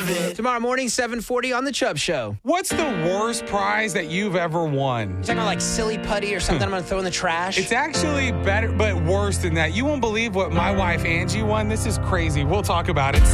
of it. Tomorrow morning, 7:40 on The Chubb Show. What's the worst prize that you've ever won? You're talking about like silly putty or something I'm going to throw in the trash? It's actually better, but worse than that. You won't believe what my wife Angie won. This is crazy. We'll talk about it.